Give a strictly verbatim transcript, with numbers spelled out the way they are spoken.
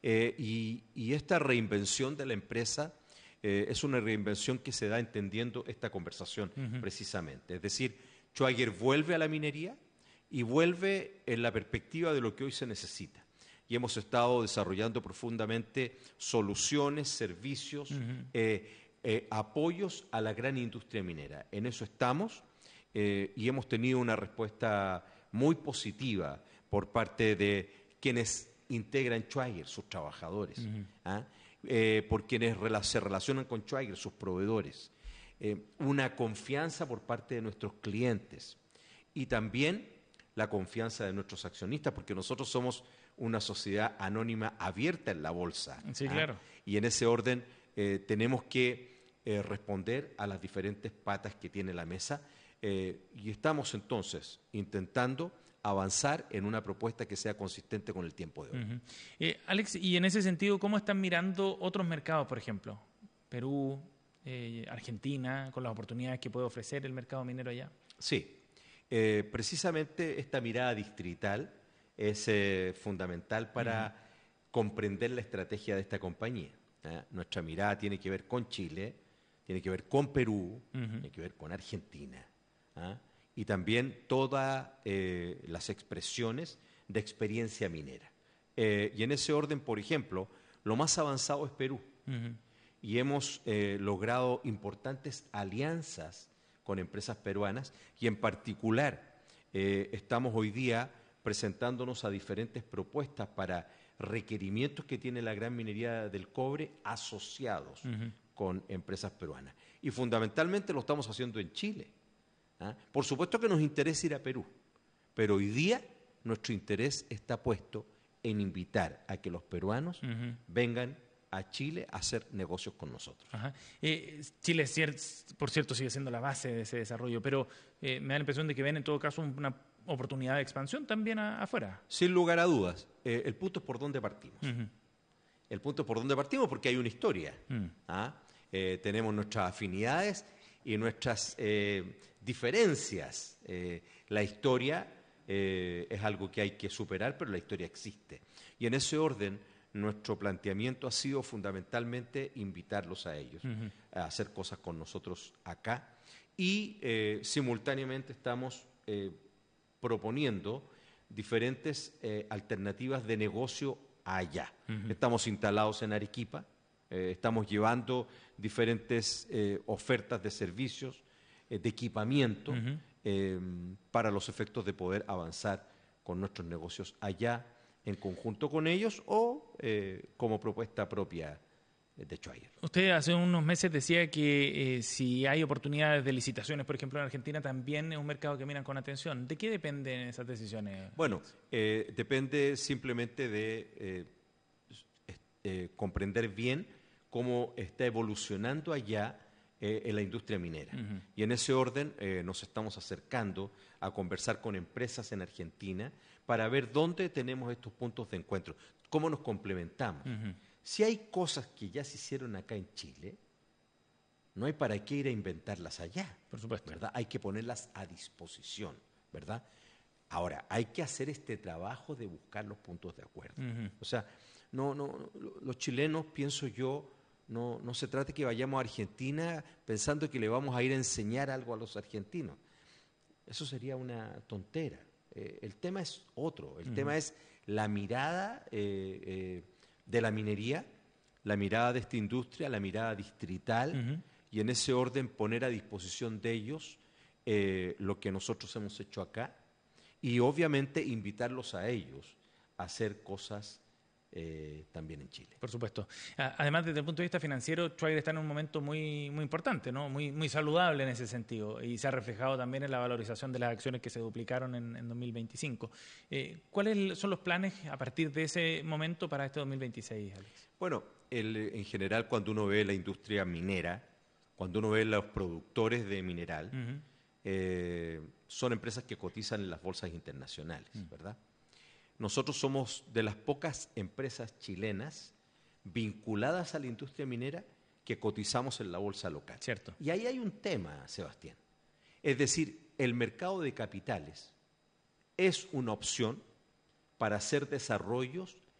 Eh, y, y esta reinvención de la empresa eh, es una reinvención que se da entendiendo esta conversación uh-huh. precisamente. Es decir, Schwaiger vuelve a la minería y vuelve en la perspectiva de lo que hoy se necesita. Y hemos estado desarrollando profundamente soluciones, servicios, uh-huh. eh, eh, apoyos a la gran industria minera. En eso estamos eh, y hemos tenido una respuesta muy positiva por parte de quienes integran Schwaiger, sus trabajadores, uh-huh. ¿ah? eh, por quienes rela- se relacionan con Schwaiger, sus proveedores, eh, una confianza por parte de nuestros clientes y también la confianza de nuestros accionistas, porque nosotros somos una sociedad anónima abierta en la bolsa. Sí, ¿ah? claro. Y en ese orden eh, tenemos que eh, responder a las diferentes patas que tiene la mesa eh, y estamos entonces intentando avanzar en una propuesta que sea consistente con el tiempo de hoy. Uh-huh. eh, Alex, y en ese sentido, ¿cómo están mirando otros mercados, por ejemplo? Perú, eh, Argentina, con las oportunidades que puede ofrecer el mercado minero allá. Sí, eh, precisamente esta mirada distrital es eh, fundamental para uh-huh. comprender la estrategia de esta compañía. ¿eh? Nuestra mirada tiene que ver con Chile, tiene que ver con Perú, uh-huh. tiene que ver con Argentina, ¿eh? y también todas eh, las expresiones de experiencia minera. Eh, y en ese orden, por ejemplo, lo más avanzado es Perú. Uh-huh. Y hemos eh, logrado importantes alianzas con empresas peruanas y en particular eh, estamos hoy día presentándonos a diferentes propuestas para requerimientos que tiene la gran minería del cobre asociados uh-huh. con empresas peruanas. Y fundamentalmente lo estamos haciendo en Chile. ¿Ah? Por supuesto que nos interesa ir a Perú, pero hoy día nuestro interés está puesto en invitar a que los peruanos uh-huh. vengan a Chile a hacer negocios con nosotros. Ajá. Eh, Chile, por cierto, sigue siendo la base de ese desarrollo, pero eh, me da la impresión de que ven en todo caso una oportunidad de expansión también a, afuera. Sin lugar a dudas. Eh, el punto es por dónde partimos. Uh-huh. El punto es por dónde partimos porque hay una historia. Uh-huh. ¿Ah? Eh, tenemos nuestras afinidades y nuestras eh, diferencias. Eh, la historia eh, es algo que hay que superar, pero la historia existe. Y en ese orden, nuestro planteamiento ha sido fundamentalmente invitarlos a ellos, uh-huh. a hacer cosas con nosotros acá. Y eh, simultáneamente estamos eh, proponiendo diferentes eh, alternativas de negocio allá. Uh-huh. Estamos instalados en Arequipa. Eh, estamos llevando diferentes eh, ofertas de servicios, eh, de equipamiento, uh-huh. eh, para los efectos de poder avanzar con nuestros negocios allá en conjunto con ellos o eh, como propuesta propia de Schwaiger. Usted hace unos meses decía que eh, si hay oportunidades de licitaciones, por ejemplo en Argentina, también es un mercado que miran con atención. ¿De qué dependen esas decisiones? Bueno, eh, depende simplemente de eh, eh, comprender bien cómo está evolucionando allá eh, en la industria minera. Uh-huh. Y en ese orden eh, nos estamos acercando a conversar con empresas en Argentina para ver dónde tenemos estos puntos de encuentro, cómo nos complementamos. Uh-huh. Si hay cosas que ya se hicieron acá en Chile, no hay para qué ir a inventarlas allá. Por supuesto. ¿Verdad? Hay que ponerlas a disposición, ¿verdad? Ahora, hay que hacer este trabajo de buscar los puntos de acuerdo. Uh-huh. O sea, no, no, los chilenos, pienso yo, no, no se trata de que vayamos a Argentina pensando que le vamos a ir a enseñar algo a los argentinos. Eso sería una tontera. Eh, el tema es otro. El uh-huh. tema es la mirada eh, eh, de la minería, la mirada de esta industria, la mirada distrital, uh-huh. y en ese orden poner a disposición de ellos eh, lo que nosotros hemos hecho acá y obviamente invitarlos a ellos a hacer cosas Eh, también en Chile. Por supuesto. Además, desde el punto de vista financiero, Schwaiger está en un momento muy, muy importante, ¿no? Muy, muy saludable en ese sentido, y se ha reflejado también en la valorización de las acciones que se duplicaron en, en dos mil veinticinco. Eh, ¿Cuáles son los planes a partir de ese momento para este dos mil veintiséis, Alex? Bueno, el, en general, cuando uno ve la industria minera, cuando uno ve los productores de mineral, uh-huh. eh, son empresas que cotizan en las bolsas internacionales, uh-huh. ¿verdad? Nosotros somos de las pocas empresas chilenas vinculadas a la industria minera que cotizamos en la bolsa local. Cierto. Y ahí hay un tema, Sebastián. Es decir, el mercado de capitales es una opción para hacer desarrollos